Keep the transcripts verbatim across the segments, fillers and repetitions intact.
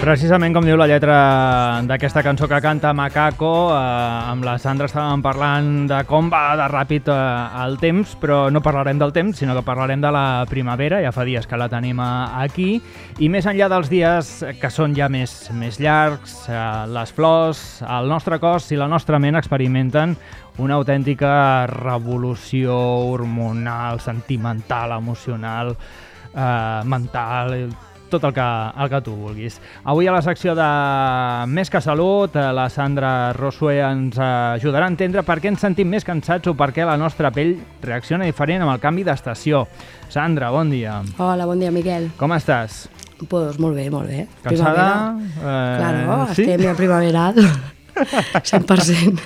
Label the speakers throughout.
Speaker 1: Precisament com diu la lletra d'aquesta cançó que canta Macaco, eh, amb la Sandra estàvem parlant de com va de ràpid eh, el temps, però no parlarem del temps, sinó que parlarem de la primavera, ja fa dies que la tenim aquí, i més enllà dels dies que són ja més, més llargs, eh, les flors, el nostre cos i la nostra ment experimenten una autèntica revolució hormonal, sentimental, emocional, eh, mental, tot el que, el que tu vulguis. Avui a la secció de Més que Salut, la Sandra Rosué ens ajudarà a entendre per què ens sentim més cansats o per què la nostra pell reacciona diferent amb el canvi d'estació. Sandra, bon dia.
Speaker 2: Hola, bon dia, Miquel.
Speaker 1: Com estàs?
Speaker 2: Pues molt bé, molt bé.
Speaker 1: Cansada?
Speaker 2: Eh, claro, sí? Estem ja primaveral, cent per cent.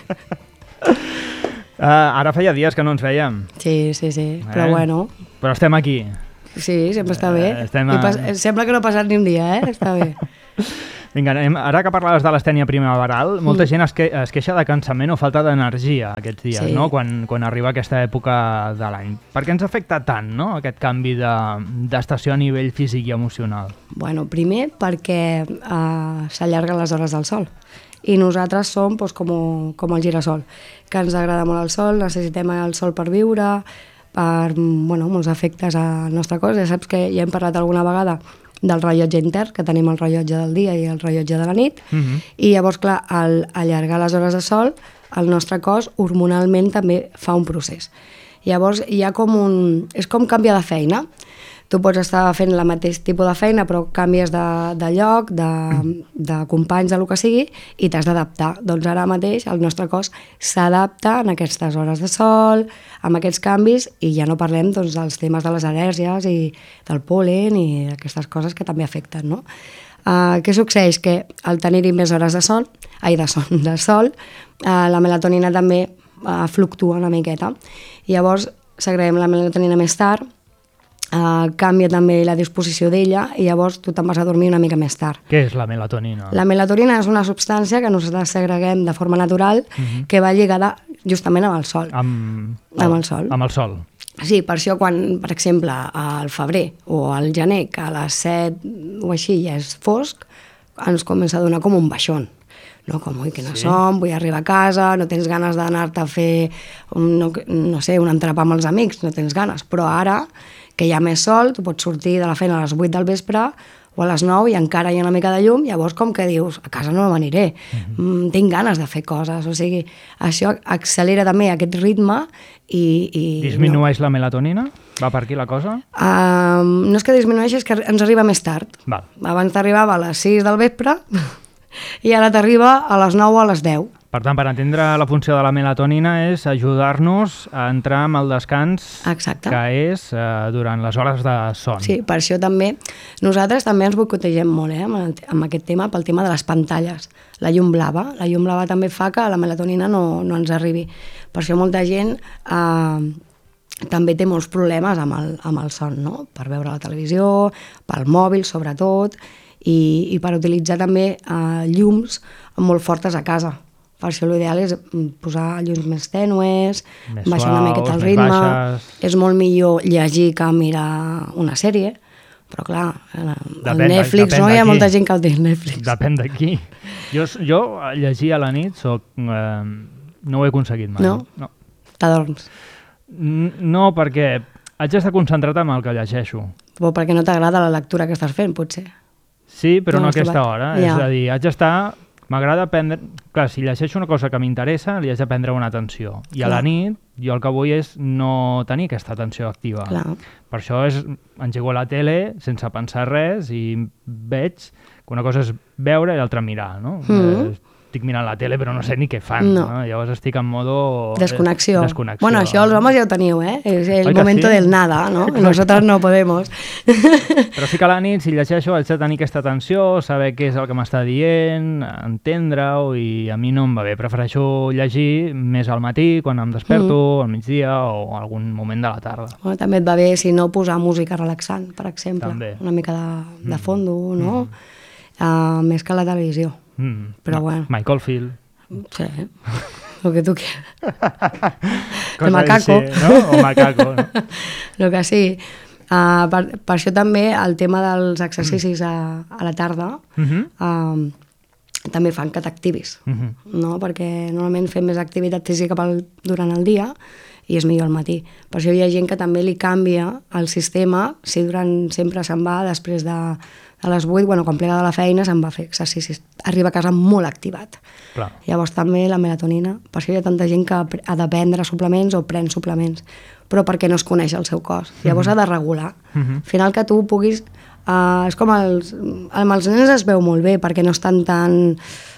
Speaker 1: Uh, ara feia dies que no ens veiem.
Speaker 2: Sí, sí, sí, eh? Però bueno.
Speaker 1: Però estem aquí.
Speaker 2: Sí, sempre està bé.
Speaker 1: Eh, estem a...
Speaker 2: I pas... Sembla que no ha passat ni un dia, eh? Està bé.
Speaker 1: Vinga, anem. Ara que parlaves de l'astènia primaveral, molta mm. gent es, que... es queixa de cansament o falta d'energia aquests dies, sí. no? Quan, quan arriba aquesta època de l'any. Per què ens afecta tant, no?, aquest canvi d'estació de... a nivell físic i emocional?
Speaker 2: Bueno, primer perquè uh, s'allarguen les hores del sol. I nosaltres som doncs, com, com el girassol, que ens agrada molt el sol, necessitem el sol per viure, per bueno, molts efectes al nostre cos. Ja saps que ja hem parlat alguna vegada del rellotge intern, que tenim el rellotge del dia i el rellotge de la nit, uh-huh. i llavors, clar, al allargar les hores de sol, el nostre cos hormonalment també fa un procés. Llavors hi ha com un... és com canviar de feina. Tu pots estar fent el mateix tipus de feina, però canvies de, de lloc, de, de companys, de lo que sigui, i t'has d'adaptar. Doncs ara mateix el nostre cos s'adapta en aquestes hores de sol, amb aquests canvis, i ja no parlem doncs, dels temes de les al·lèrgies i del pol·len i aquestes coses que també afecten, no? Uh, què succeeix? Que al tenir-hi més hores de sol, ai, de sol, de sol uh, la melatonina també uh, fluctua una miqueta. I llavors segreguem la melatonina més tard, Uh, canvia també la disposició d'ella i llavors tu te'n vas a dormir una mica més tard.
Speaker 1: Què és la melatonina?
Speaker 2: La melatonina és una substància que nosaltres segreguem de forma natural uh-huh. que va lligada justament amb el sol.
Speaker 1: Amb,
Speaker 2: amb el sol.
Speaker 1: Amb el sol.
Speaker 2: Sí, per això quan, per exemple, al febrer o al gener, que a les set o així ja és fosc, ens comença a donar com un baixón. No, com, ui, que no sí. som, vull arribar a casa, no tens ganes d'anar-te a fer, un, no, no sé, un entrepà amb els amics, no tens ganes. Però ara, que hi ha més sol, tu pots sortir de la feina a les vuit del vespre o a les nou i encara hi ha una mica de llum, llavors com que dius, a casa no m'aniré, uh-huh. mm, tinc ganes de fer coses, o sigui, això accelera també aquest ritme i... i
Speaker 1: disminueix no. la melatonina? Va per aquí la cosa?
Speaker 2: Uh, no és que disminueix, és que ens arriba més tard.
Speaker 1: Val.
Speaker 2: Abans t'arribava a les sis del vespre i ara t'arriba a les nou o a les deu.
Speaker 1: Per tant, per entendre la funció de la melatonina és ajudar-nos a entrar en el descans
Speaker 2: Exacte.
Speaker 1: Que és eh, durant les hores de son.
Speaker 2: Sí, per això també nosaltres també ens boicotegem molt eh, amb, amb aquest tema, pel tema de les pantalles. La llum blava, la llum blava també fa que la melatonina no, no ens arribi. Per això molta gent eh, també té molts problemes amb el, amb el son, no? Per veure la televisió, pel mòbil sobretot, i, i per utilitzar també eh, llums molt fortes a casa. Per això l'ideal és posar llums més tènues, més baixar suaus, una miqueta el ritme. Baixes. És molt millor llegir que mirar una sèrie, però clar, el depèn, Netflix, no? Hi ha molta gent que el té Netflix.
Speaker 1: Depèn de qui. Jo, jo llegir a la nit soc, eh, no ho he aconseguit mai.
Speaker 2: No?
Speaker 1: No.
Speaker 2: T'adorms?
Speaker 1: No, perquè haig d'estar concentrat en el que llegeixo.
Speaker 2: Però perquè no t'agrada la lectura que estàs fent, potser.
Speaker 1: Sí, però no, no a aquesta hora.
Speaker 2: Ja.
Speaker 1: És a dir, haig d'estar... M'agrada aprendre... Clar, si llegeixo una cosa que m'interessa, li haig de prendre una atenció. I Clar. A la nit, jo el que vull és no tenir aquesta atenció activa.
Speaker 2: Clar.
Speaker 1: Per això és engego la tele sense pensar res i veig que una cosa és veure i l'altra mirar, no? Mm. Estic mirant la tele però no sé ni què fan.
Speaker 2: No.
Speaker 1: No? Llavors estic en modo...
Speaker 2: Desconnexió.
Speaker 1: Desconnexió.
Speaker 2: Bueno, això els homes ja ho teniu, eh? És el momento sí? del nada, ¿no? Nosotros no podemos.
Speaker 1: Però sí que a la nit, si llegeixo, haig de tenir aquesta atenció, saber què és el que m'està dient, entendre-ho, i a mi no em va bé. Prefereixo llegir més al matí, quan em desperto, mm. al migdia o algun moment de la tarda.
Speaker 2: Bueno, també et va bé, si no, posar música relaxant, per exemple.
Speaker 1: També.
Speaker 2: Una mica de, de fondo, no? Mm. Uh, més que la televisió.
Speaker 1: Mm.
Speaker 2: Però
Speaker 1: Ma
Speaker 2: bueno.
Speaker 1: Michael Field.
Speaker 2: Sí, lo que tú quieras. El macaco.
Speaker 1: Sí, ¿no? O macaco. ¿No?
Speaker 2: Lo que sí. Uh, per, per això també el tema dels exercicis a, a la tarda uh-huh. uh, també fan que t'activis, uh-huh. no? Perquè normalment fem més activitat física pel, durant el dia i és millor al matí. Per això hi ha gent que també li canvia el sistema, si durant sempre se'n va després de, de les vuit, bueno, quan plega de la feina se'n va a fer exercicis. Arriba a casa molt activat. Clar. Llavors també la melatonina, per això hi ha tanta gent que ha de prendre suplements o pren suplements, però perquè no es coneix el seu cos. Llavors uh-huh. ha de regular. Uh-huh. Al final que tu puguis... Uh, és com els... Amb els nens es veu molt bé perquè no estan tan...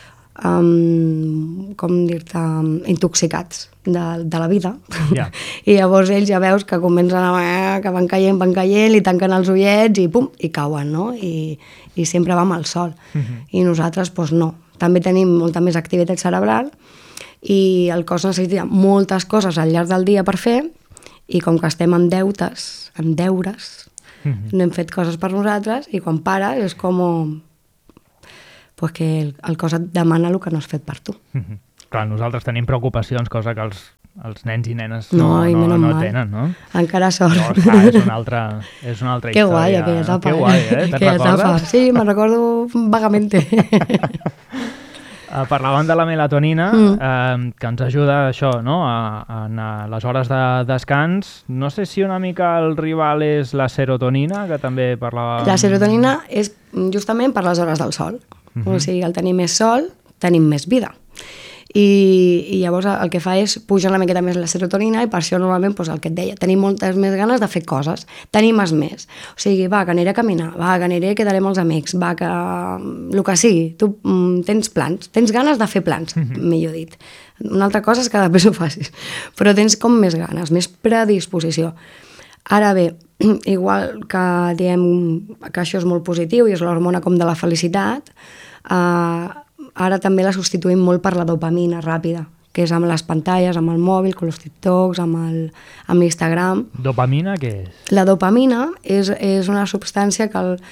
Speaker 2: Um, com dir-te, um, intoxicats de, de la vida yeah. i llavors ells ja veus que comencen a... que van caient, van caient, li tanquen els ullets i pum, i cauen, no? I, i sempre va amb el sol uh-huh. i nosaltres doncs no, també tenim molta més activitat cerebral i el cos necessita moltes coses al llarg del dia per fer i com que estem amb deutes, amb deures uh-huh. no hem fet coses per nosaltres i quan pares és com... pues que el, el cos et demana el que no has fet per tu.
Speaker 1: Mm-hmm. Clar, nosaltres tenim preocupacions, cosa que els, els nens i nenes no, no, no, no tenen, no?
Speaker 2: Encara sort.
Speaker 1: No, clar, és una altra, és una altra
Speaker 2: que
Speaker 1: història.
Speaker 2: Guai, aquella etapa.
Speaker 1: Que guai, eh? Te'n recordes?
Speaker 2: Sí, me'n recordo vagamente.
Speaker 1: Uh, parlàvem de la melatonina, mm. eh, que ens ajuda això, no? A, a, a les hores de descans. No sé si una mica el rival és la serotonina, que també parlava...
Speaker 2: La serotonina és justament per les hores del sol. Mm-hmm. O sigui, al tenir més sol, tenim més vida. I, i llavors el que fa és pujar una miqueta més la serotonina i per això normalment doncs, el que et deia, tenim moltes més ganes de fer coses, tenim més. O sigui, va, que aniré a caminar, va, que aniré a quedar amb els amics, va, que el que sigui, tu mm, tens plans, tens ganes de fer plans, mm-hmm. millor dit. Una altra cosa és que després ho facis, però tens com més ganes, més predisposició. Ara bé, igual que diem que això és molt positiu i és l'hormona com de la felicitat, eh, ara també la substituïm molt per la dopamina ràpida, que és amb les pantalles, amb el mòbil, amb els TikToks, amb, el, amb l'Instagram.
Speaker 1: Dopamina què és?
Speaker 2: La dopamina és, és una substància que... El,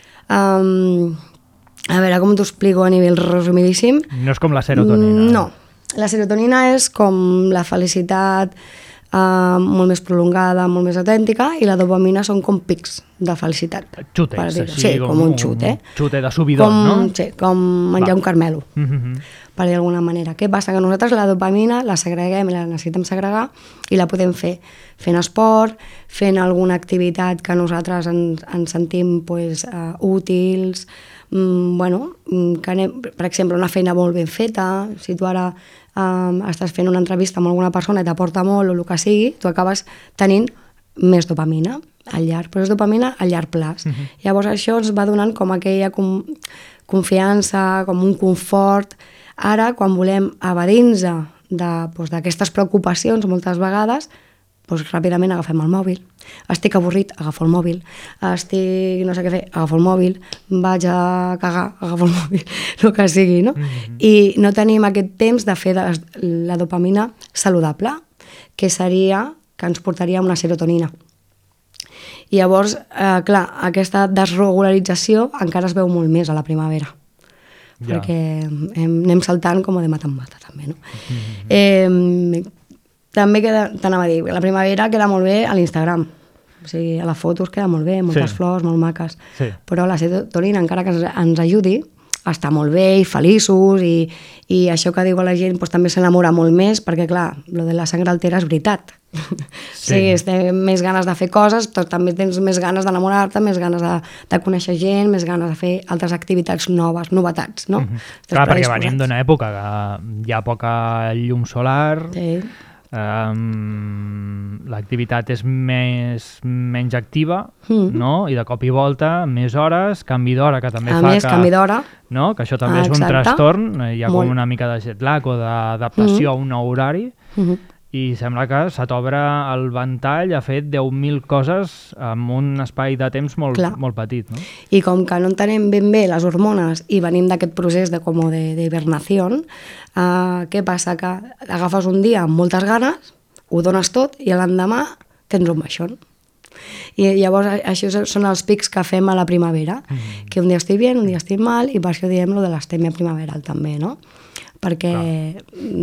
Speaker 2: um, a veure, com t'ho explico a nivell resumidíssim?
Speaker 1: No és com la serotonina.
Speaker 2: No. La serotonina és com la felicitat... Uh, molt més prolongada, molt més autèntica, i la dopamina són com pics de felicitat.
Speaker 1: Xutes, així,
Speaker 2: sí, com, com un xut, eh?
Speaker 1: Un xute de subidon,
Speaker 2: com,
Speaker 1: no?
Speaker 2: Sí, com menjar Va. un carmelo,
Speaker 1: mm-hmm.
Speaker 2: per dir d'alguna manera. Què passa? Que nosaltres la dopamina la segreguem i la necessitem segregar i la podem fer fent esport, fent alguna activitat que nosaltres ens, ens sentim pues, uh, útils, mm, bueno, que anem, per exemple, una feina molt ben feta, si tu ara Um, estàs fent una entrevista amb alguna persona i t'aporta molt o el que sigui, tu acabes tenint més dopamina al llarg, però és dopamina a llarg plaç. Uh-huh. Llavors això ens va donant com aquella com, confiança, com un confort. Ara, quan volem evadir-nos doncs, d'aquestes preocupacions moltes vegades, doncs ràpidament agafem el mòbil. Estic avorrit, agafo el mòbil. Estic no sé què fer, agafo el mòbil. Vaig a cagar, agafo el mòbil. El que sigui, no? Mm-hmm. I no tenim aquest temps de fer de la dopamina saludable, que seria que ens portaria una serotonina. I llavors, eh, clar, aquesta desregularització encara es veu molt més a la primavera. Ja. Perquè hem, anem saltant com de mata en mata, també, no? Mm-hmm. Eh, També queda, t'anava a dir, la primavera queda molt bé a l'Instagram. O sigui, a les fotos queda molt bé, moltes sí. flors, molt maques. Sí. Però la serotonina, encara que ens, ens ajudi, està molt bé i feliços i, i això que diu la gent doncs, també s'enamora molt més perquè, clar, lo de la sangre altera és veritat. Sí. O sigui, tens més ganes de fer coses, però també tens més ganes d'enamorar-te, més ganes de, de conèixer gent, més ganes de fer altres activitats noves, novetats, no?
Speaker 1: Mm-hmm. Clar, perquè venim d'una època que hi ha poca llum solar... Sí. Um, l'activitat és més, menys activa, mm. no? I de cop i volta més hores, canvi d'hora, que també
Speaker 2: a
Speaker 1: fa
Speaker 2: més,
Speaker 1: que,
Speaker 2: canvi d'hora.
Speaker 1: No? Que això també ah, és un trastorn, hi ha com una mica de jet lag o d'adaptació mm. a un nou horari, mm-hmm. i sembla que se t'obre el ventall a fer deu mil coses en un espai de temps molt, molt petit, no?
Speaker 2: I com que no entenem ben bé les hormones i venim d'aquest procés de, com de, de hibernació, uh, què passa? Que agafes un dia amb moltes ganes, ho dones tot i l'endemà tens un baixón. I llavors això són els pics que fem a la primavera, mm. que un dia estic bé, un dia estic mal, i per això diem lo de l'astèmia primaveral també, no? Perquè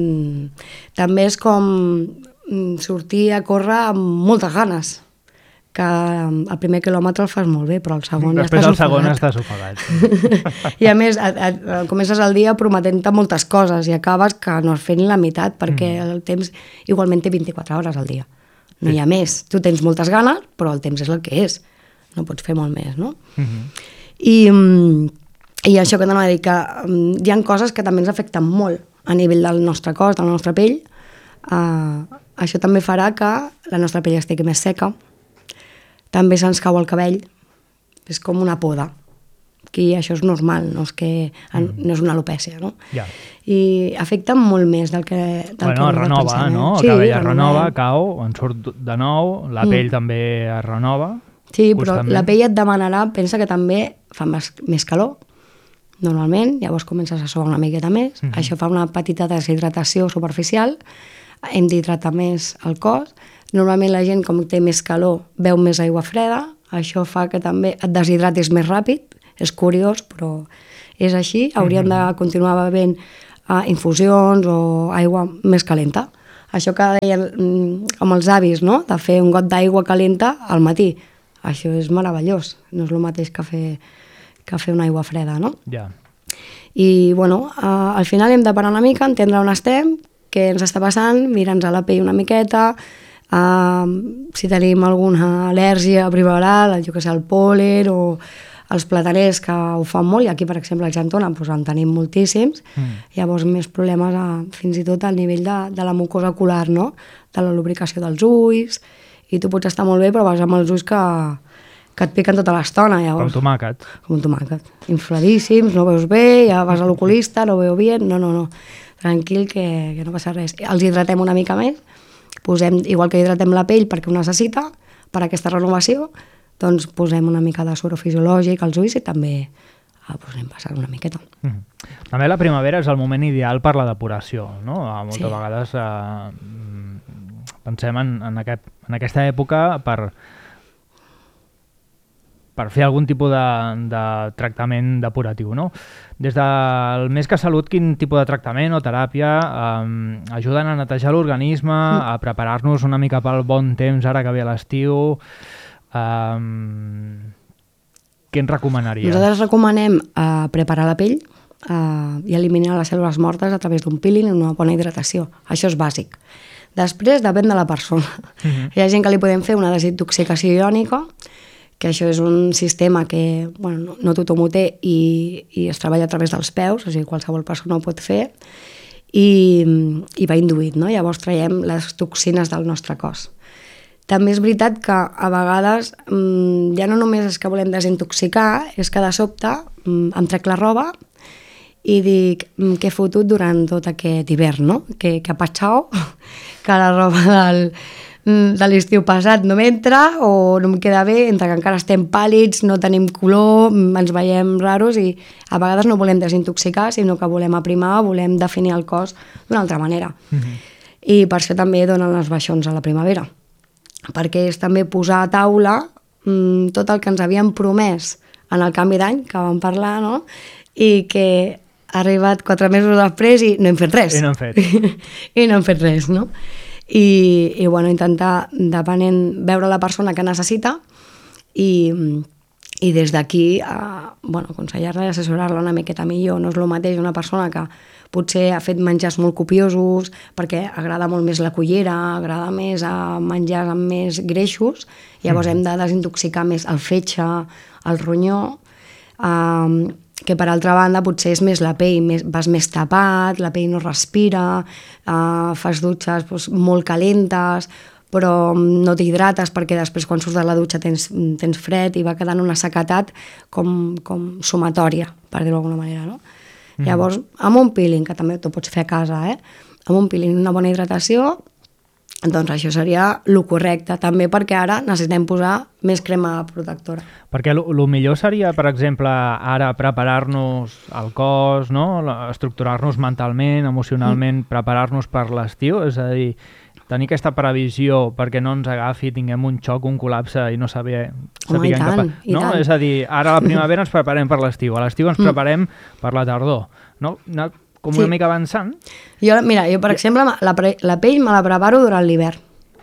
Speaker 2: mm, també és com mm, sortir a córrer amb moltes ganes que el primer quilòmetre el fas molt bé, però el segon
Speaker 1: Després
Speaker 2: ja
Speaker 1: el
Speaker 2: estàs
Speaker 1: segon
Speaker 2: ofegat.
Speaker 1: estàs ofegat.
Speaker 2: I a més, a, a, comences el dia prometent-te moltes coses i acabes que no has fet ni la meitat, perquè mm. el temps igualment té vint-i-quatre hores al dia. No sí. hi ha més. Tu tens moltes ganes, però el temps és el que és. No pots fer molt més, no? Mm-hmm. I, I això que t'anava a dir, que um, hi ha coses que també ens afecten molt a nivell del nostre cos, de la nostra pell. Uh, això també farà que la nostra pell estigui més seca. També se'ns cau el cabell, és com una poda. Aquí això és normal, no és, que, mm. no és una alopècia, no?
Speaker 1: Ja.
Speaker 2: I afecta molt més del que del
Speaker 1: Bueno,
Speaker 2: que
Speaker 1: es renova,
Speaker 2: pensem, eh?
Speaker 1: no? El
Speaker 2: Sí,
Speaker 1: cabell es
Speaker 2: renovem.
Speaker 1: renova, cau, en surt de nou, la pell mm. també es renova.
Speaker 2: Sí, però
Speaker 1: constantment.
Speaker 2: la pell et demanarà, pensa que també fa més, més calor, normalment, llavors comences a suar una miqueta més, mm -hmm. això fa una petita deshidratació superficial, hem d'hidratar més el cos. Normalment la gent, com té més calor, beu més aigua freda, això fa que també et deshidratis més ràpid, és curiós, però és així. Hauríem mm-hmm. de continuar bevent uh, infusions o aigua més calenta. Això que deien com els avis, no?, de fer un got d'aigua calenta al matí. Això és meravellós, no és el mateix que fer, que fer una aigua freda, no?
Speaker 1: Ja.
Speaker 2: I, bueno, uh, al final hem de parar una mica, entendre on estem, què ens està passant, mira'ns a la pell una miqueta, uh, si tenim alguna al·lèrgia primaveral, jo que sé, el pol·len o els plataners, que ho fan molt, i aquí, per exemple, a Argentona doncs, en tenim moltíssims, mm. llavors més problemes a, fins i tot al nivell de, de la mucosa ocular, no?, de la lubricació dels ulls, i tu pots estar molt bé, però vas amb els ulls que, que et piquen tota l'estona. Llavors,
Speaker 1: com tomàquet.
Speaker 2: Com un tomàquet. Infladíssims, no veus bé, ja vas a l'oculista, no veu bé, no, no, no. Tranquil, que, que no passa res. Els hidratem una mica més, posem, igual que hidratem la pell perquè ho necessita, per aquesta renovació, doncs posem una mica de suero fisiològic als ulls i també ah, doncs anem passant una miqueta.
Speaker 1: Mm. També la primavera és el moment ideal per la depuració, no? Moltes
Speaker 2: Sí.
Speaker 1: vegades eh, pensem en, en, aquest, en aquesta època per, per fer algun tipus de, de tractament depuratiu, no? Des del Més que Salut, quin tipus de tractament o teràpia eh, ajuden a netejar l'organisme, mm. a preparar-nos una mica pel bon temps ara que ve l'estiu? Um, què ens recomanaries?
Speaker 2: Nosaltres recomanem uh, preparar la pell uh, i eliminar les cèl·lules mortes a través d'un peeling i una bona hidratació. Això és bàsic. Després, depèn de la persona. Uh-huh. Hi ha gent que li podem fer una desintoxicació iònica, que això és un sistema que bueno, no, no tothom ho té i, i es treballa a través dels peus, o sigui, qualsevol persona ho pot fer, i, i va induït, no? Llavors traiem les toxines del nostre cos. També és veritat que a vegades mmm, ja no només és que volem desintoxicar, és que de sobte mmm, em trec la roba i dic mmm, què he fotut durant tot aquest hivern, no? Que, que ha passat, que la roba del, de l'estiu passat no m'entra o no em queda bé, entre que encara estem pàl·lids, no tenim color, ens veiem raros i a vegades no volem desintoxicar, sinó que volem aprimar, volem definir el cos d'una altra manera. Mm-hmm. I per això també donen les baixons a la primavera, perquè és també posar a taula mmm, tot el que ens havíem promès en el canvi d'any, que vam parlar, no? I que ha arribat quatre mesos després i no hem fet res.
Speaker 1: I no hem fet.
Speaker 2: I no hem fet res, no? I, i bueno, intentar, depenent, veure la persona que necessita i, i des d'aquí, eh, bueno, aconsellar-la i assessorar-la una miqueta millor. No és el mateix una persona que potser ha fet menjars molt copiosos perquè agrada molt més la cullera, agrada més a menjars amb més greixos, llavors mm. hem de desintoxicar més el fetge, el ronyó, eh, que per altra banda potser és més la pell, més, vas més tapat, la pell no respira, eh, fas dutxes doncs, molt calentes, però no t'hidrates perquè després quan surts de la dutxa tens, tens fred i va quedant una sequetat com, com sumatòria, per dir-ho d'alguna manera, no? Mm. Llavors, amb un peeling, que també t'ho pots fer a casa, eh? Amb un peeling i una bona hidratació, doncs això seria el correcte, també perquè ara necessitem posar més crema protectora.
Speaker 1: Perquè el millor seria, per exemple, ara preparar-nos el cos, no? Estructurar-nos mentalment, emocionalment, mm. preparar-nos per l'estiu, és a dir, tenir aquesta previsió perquè no ens agafi, tinguem un xoc, un col·lapse i no saber...
Speaker 2: Home, i tant,
Speaker 1: pa...
Speaker 2: i
Speaker 1: no?
Speaker 2: tant.
Speaker 1: És a dir, ara a la primavera ens preparem per l'estiu, a l'estiu ens preparem mm. per la tardor, no? Anar com una sí. mica avançant.
Speaker 2: Jo, mira, jo, per exemple, la, pre la pell me la preparo durant l'hivern.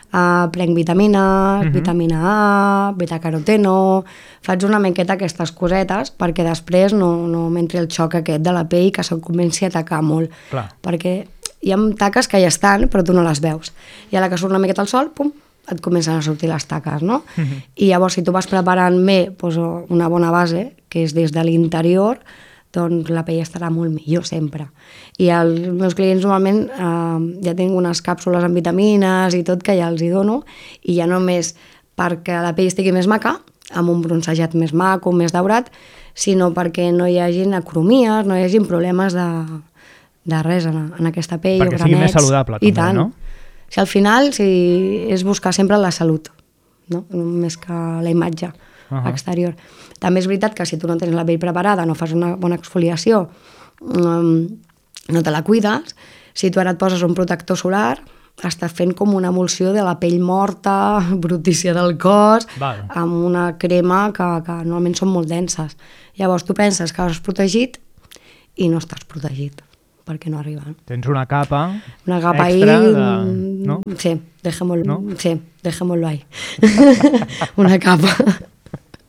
Speaker 2: Uh, prenc vitamines, uh-huh. vitamina A, betacaroteno, faig una miqueta aquestes cosetes perquè després no, no m'entri el xoc aquest de la pell que se'm comenci a atacar molt.
Speaker 1: Clar.
Speaker 2: Perquè hi ha taques que ja estan però tu no les veus. I a la que surt una miqueta al sol, pum, et comencen a sortir les taques, no? Uh-huh. I llavors si tu vas preparant bé doncs, una bona base, que és des de l'interior, doncs la pell estarà molt millor sempre. I els meus clients normalment eh, ja tinc unes càpsules amb vitamines i tot que ja els hi dono, i ja només perquè la pell estigui més maca, amb un bronzejat més maco, més daurat, sinó perquè no hi hagin acromies, no hi hagin problemes de, de res en, en aquesta pell.
Speaker 1: Perquè sigui més saludable també,
Speaker 2: i tant.
Speaker 1: No?
Speaker 2: Si al final si és buscar sempre la salut, no? Més que la imatge uh-huh. exterior. També és veritat que si tu no tens la pell preparada, no fas una bona exfoliació, um, no te la cuides, si tu ara et poses un protector solar, estàs fent com una emulsió de la pell morta, brutícia del cos, vale. Amb una crema que, que normalment són molt denses. Llavors tu penses que has protegit i no estàs protegit, perquè no arriben.
Speaker 1: Tens una capa,
Speaker 2: una capa
Speaker 1: extra
Speaker 2: ahí,
Speaker 1: de... No?
Speaker 2: Sí, dejémoslo,
Speaker 1: ¿No?
Speaker 2: sí, dejémoslo ahí. Una capa.